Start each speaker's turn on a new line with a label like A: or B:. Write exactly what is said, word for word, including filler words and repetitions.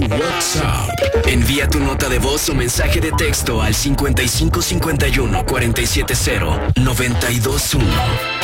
A: WhatsApp. Envía tu nota de voz o mensaje de texto al cincuenta y cinco cincuenta y uno cuarenta y siete cero noventa y dos uno.